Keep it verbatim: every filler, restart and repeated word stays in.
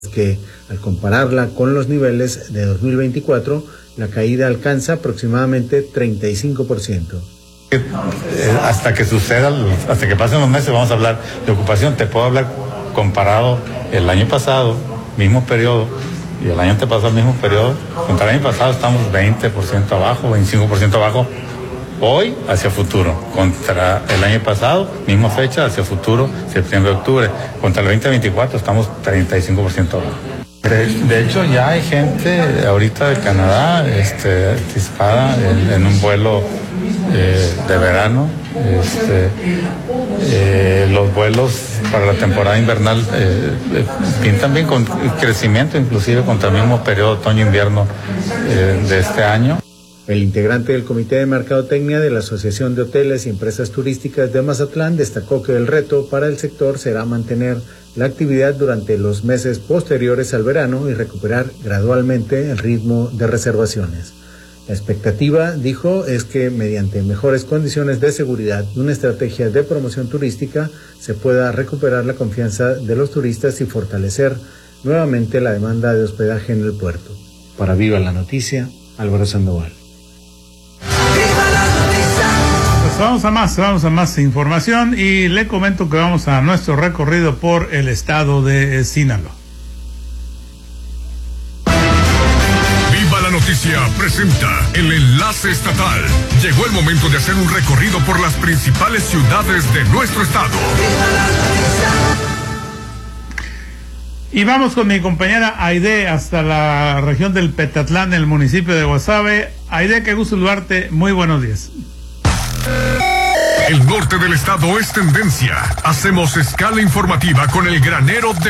que al compararla con los niveles de dos mil veinticuatro, la caída alcanza aproximadamente treinta y cinco por ciento. Hasta que suceda, hasta que pasen los meses, vamos a hablar de ocupación. Te puedo hablar comparado el año pasado, mismo periodo, y el año antepasado, mismo periodo. Contra el año pasado estamos veinte por ciento abajo, veinticinco por ciento abajo. Hoy hacia futuro, contra el año pasado, misma fecha, hacia futuro, septiembre, octubre. Contra el veinte veinticuatro estamos treinta y cinco por ciento abajo. De, de hecho, ya hay gente ahorita de Canadá este, anticipada en, en un vuelo eh, de verano. Este, eh, los vuelos para la temporada invernal eh, eh, pintan bien con crecimiento, inclusive contra el mismo periodo otoño-invierno eh, de este año. El integrante del Comité de Mercadotecnia de la Asociación de Hoteles y Empresas Turísticas de Mazatlán destacó que el reto para el sector será mantener la actividad durante los meses posteriores al verano y recuperar gradualmente el ritmo de reservaciones. La expectativa, dijo, es que mediante mejores condiciones de seguridad y una estrategia de promoción turística se pueda recuperar la confianza de los turistas y fortalecer nuevamente la demanda de hospedaje en el puerto. Para Viva la Noticia, Álvaro Sandoval. Vamos a más, vamos a más información y le comento que vamos a nuestro recorrido por el estado de Sinaloa. Viva la Noticia presenta el enlace estatal. Llegó el momento de hacer un recorrido por las principales ciudades de nuestro estado. Y vamos con mi compañera Aide hasta la región del Petatlán, en el municipio de Guasave. Aide, qué gusto saludarte, muy buenos días. El norte del estado es tendencia. Hacemos escala informativa con el granero de